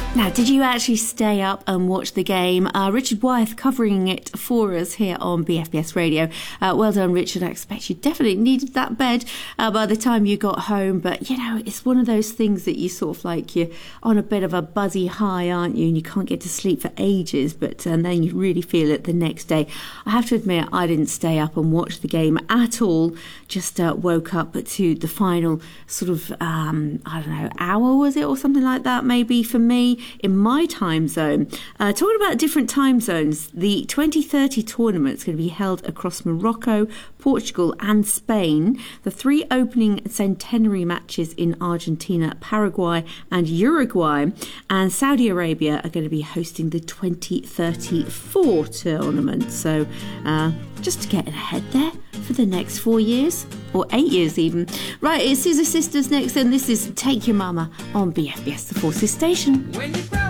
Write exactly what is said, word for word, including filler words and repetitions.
Now, did you actually stay up and watch the game? Uh, Richard Wyeth covering it for us here on B F B S Radio. Uh, well done, Richard. I expect you definitely needed that bed uh, by the time you got home. But, you know, it's one of those things that you sort of like, you're on a bit of a buzzy high, aren't you? And you can't get to sleep for ages, but and then you really feel it the next day. I have to admit, I didn't stay up and watch the game at all. Just uh, woke up to the final sort of, um, I don't know, hour was it or something like that maybe for me in my time zone. Uh, talking about different time zones, the twenty thirty tournament is going to be held across Morocco, Portugal and Spain. The three opening centenary matches in Argentina, Paraguay and Uruguay, and Saudi Arabia are going to be hosting the twenty thirty-four tournament. So uh, just to get ahead there for the next four years or eight years even. Right, it's Scissor Sisters next, and this is Take Your Mama on B F B S The Forces Station.